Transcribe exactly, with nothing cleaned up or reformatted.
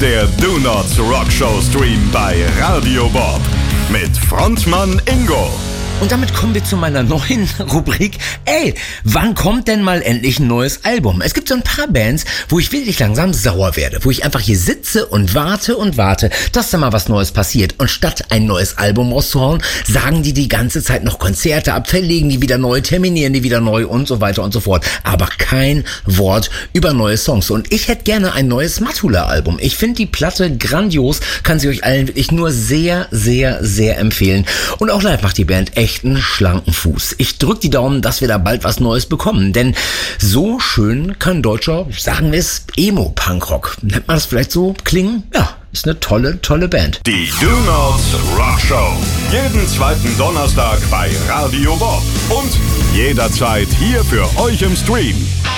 der Do Not Rock Show Stream bei Radio Bob mit Frontmann Ingo. Und damit kommen wir zu meiner neuen Rubrik. Ey, wann kommt denn mal endlich ein neues Album? Es gibt so ein paar Bands, wo ich wirklich langsam sauer werde, wo ich einfach hier sitze und warte und warte, dass da mal was Neues passiert. Und statt ein neues Album rauszuhauen, sagen die die ganze Zeit noch Konzerte ab, verlegen die wieder neu, terminieren die wieder neu und so weiter und so fort. Aber kein Wort über neue Songs. Und ich hätte gerne ein neues Matula-Album. Ich finde die Platte grandios, kann sie euch allen wirklich nur sehr, sehr, sehr empfehlen. Und auch live macht die Band echt einen schlanken Fuß. Ich drück die Daumen, dass wir da bald was Neues bekommen, denn so schön kann deutscher, sagen wir es, Emo-Punkrock. Nennt man das vielleicht so klingen? Ja, ist eine tolle, tolle Band. Die Do Not Rock Show. Jeden zweiten Donnerstag bei Radio Bob. Und jederzeit hier für euch im Stream.